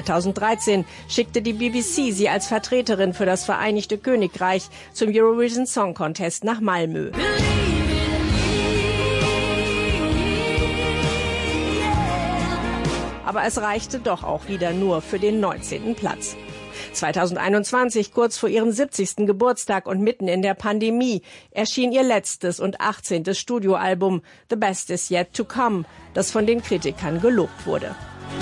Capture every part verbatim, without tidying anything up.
zweitausenddreizehn schickte die B B C sie als Vertreterin für das Vereinigte Königreich zum Eurovision Song Contest nach Malmö. Aber es reichte doch auch wieder nur für den neunzehnten Platz. zweitausendeinundzwanzig, kurz vor ihrem siebzigsten Geburtstag und mitten in der Pandemie, erschien ihr letztes und achtzehntes Studioalbum The Best Is Yet to Come, das von den Kritikern gelobt wurde.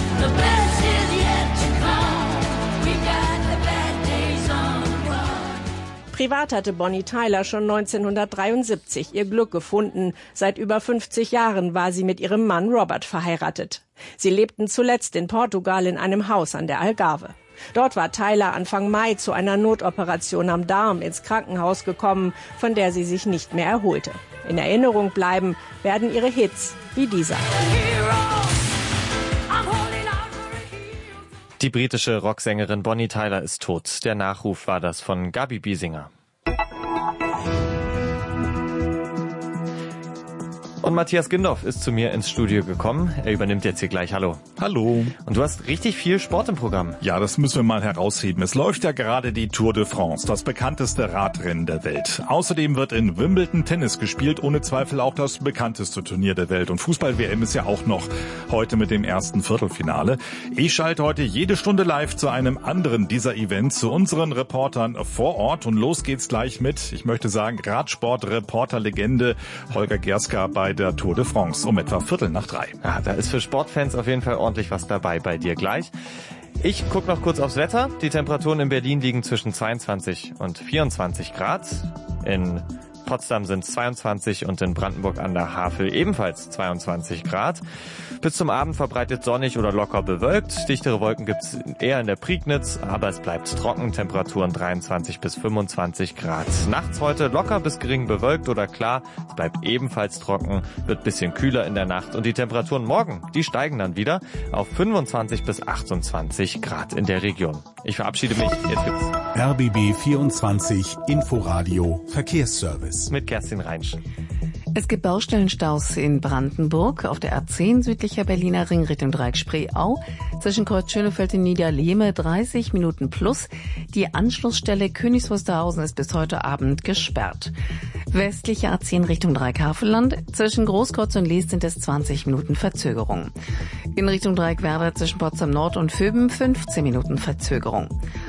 Privat hatte Bonnie Tyler schon neunzehnhundertdreiundsiebzig ihr Glück gefunden. Seit über fünfzig Jahren war sie mit ihrem Mann Robert verheiratet. Sie lebten zuletzt in Portugal in einem Haus an der Algarve. Dort war Tyler Anfang Mai zu einer Notoperation am Darm ins Krankenhaus gekommen, von der sie sich nicht mehr erholte. In Erinnerung bleiben werden ihre Hits wie dieser. Die britische Rocksängerin Bonnie Tyler ist tot. Der Nachruf war das von Gabi Biesinger. Und Matthias Gindorf ist zu mir ins Studio gekommen. Er übernimmt jetzt hier gleich. Hallo. Hallo. Und du hast richtig viel Sport im Programm. Ja, das müssen wir mal herausheben. Es läuft ja gerade die Tour de France, das bekannteste Radrennen der Welt. Außerdem wird in Wimbledon Tennis gespielt, ohne Zweifel auch das bekannteste Turnier der Welt. Und Fußball-W M ist ja auch noch heute mit dem ersten Viertelfinale. Ich schalte heute jede Stunde live zu einem anderen dieser Events, zu unseren Reportern vor Ort. Und los geht's gleich mit, ich möchte sagen, Radsport-Reporter-Legende Holger Gerska bei der Tour de France um etwa Viertel nach drei. Ja, da ist für Sportfans auf jeden Fall ordentlich was dabei bei dir gleich. Ich gucke noch kurz aufs Wetter. Die Temperaturen in Berlin liegen zwischen zweiundzwanzig und vierundzwanzig Grad. In Potsdam sind es zweiundzwanzig und in Brandenburg an der Havel ebenfalls zweiundzwanzig Grad. Bis zum Abend verbreitet sonnig oder locker bewölkt. Dichtere Wolken gibt's eher in der Prignitz, aber es bleibt trocken. Temperaturen dreiundzwanzig bis fünfundzwanzig Grad. Nachts heute locker bis gering bewölkt oder klar. Es bleibt ebenfalls trocken, wird bisschen kühler in der Nacht. Und die Temperaturen morgen, die steigen dann wieder auf fünfundzwanzig bis achtundzwanzig Grad in der Region. Ich verabschiede mich. Jetzt gibt's R B B vierundzwanzig Inforadio Verkehrsservice mit Kerstin Reinsch. Es gibt Baustellenstaus in Brandenburg auf der A zehn südlicher Berliner Ring Richtung Dreieck-Spreeau. Zwischen Kreuz Schönefeld und Niederlehme dreißig Minuten plus. Die Anschlussstelle Königs Wusterhausen ist bis heute Abend gesperrt. Westliche A zehn Richtung Dreieck-Havelland. Zwischen Großkreuz und Leest sind es zwanzig Minuten Verzögerung. In Richtung Dreieck-Werder zwischen Potsdam Nord und Vöben fünfzehn Minuten Verzögerung.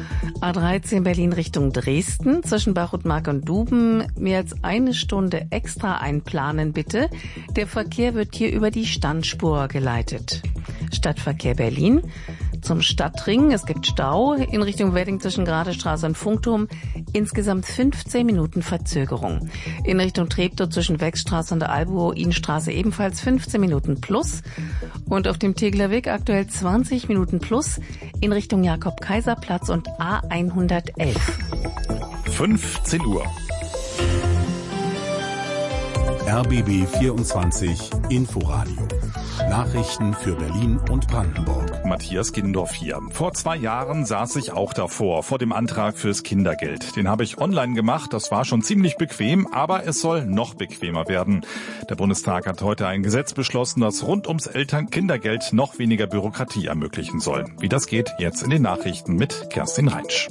A dreizehn Berlin Richtung Dresden. Zwischen Bachutmark und Duben mehr als eine Stunde extra einplanen bitte. Der Verkehr wird hier über die Standspur geleitet. Stadtverkehr Berlin. Zum Stadtring. Es gibt Stau in Richtung Wedding zwischen Gradestraße und Funkturm. Insgesamt fünfzehn Minuten Verzögerung. In Richtung Treptow zwischen Wechstraße und der Albuinstraße ebenfalls fünfzehn Minuten plus. Und auf dem Tegeler Weg aktuell zwanzig Minuten plus in Richtung Jakob-Kaiser-Platz und A hundertelf. fünfzehn Uhr. R B B vierundzwanzig Inforadio. Nachrichten für Berlin und Brandenburg. Matthias Gindorf hier. Vor zwei Jahren saß ich auch davor, vor dem Antrag fürs Kindergeld. Den habe ich online gemacht, das war schon ziemlich bequem, aber es soll noch bequemer werden. Der Bundestag hat heute ein Gesetz beschlossen, das rund ums Eltern-Kindergeld noch weniger Bürokratie ermöglichen soll. Wie das geht, jetzt in den Nachrichten mit Kerstin Reinsch.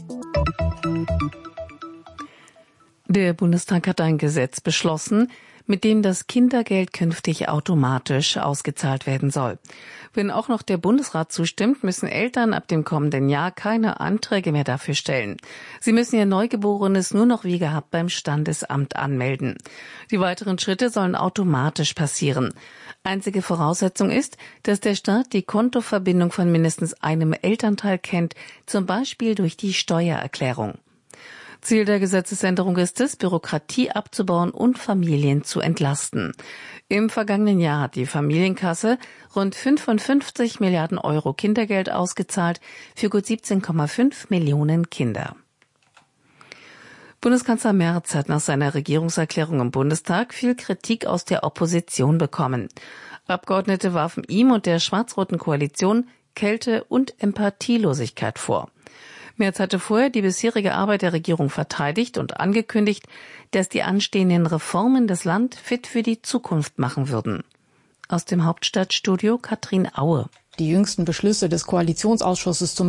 Der Bundestag hat ein Gesetz beschlossen, mit dem das Kindergeld künftig automatisch ausgezahlt werden soll. Wenn auch noch der Bundesrat zustimmt, müssen Eltern ab dem kommenden Jahr keine Anträge mehr dafür stellen. Sie müssen ihr Neugeborenes nur noch wie gehabt beim Standesamt anmelden. Die weiteren Schritte sollen automatisch passieren. Einzige Voraussetzung ist, dass der Staat die Kontoverbindung von mindestens einem Elternteil kennt, zum Beispiel durch die Steuererklärung. Ziel der Gesetzesänderung ist es, Bürokratie abzubauen und Familien zu entlasten. Im vergangenen Jahr hat die Familienkasse rund fünfundfünfzig Milliarden Euro Kindergeld ausgezahlt für gut siebzehn Komma fünf Millionen Kinder. Bundeskanzler Merz hat nach seiner Regierungserklärung im Bundestag viel Kritik aus der Opposition bekommen. Abgeordnete warfen ihm und der schwarz-roten Koalition Kälte und Empathielosigkeit vor. Merz hatte vorher die bisherige Arbeit der Regierung verteidigt und angekündigt, dass die anstehenden Reformen das Land fit für die Zukunft machen würden. Aus dem Hauptstadtstudio Katrin Aue. Die jüngsten Beschlüsse des Koalitionsausschusses zum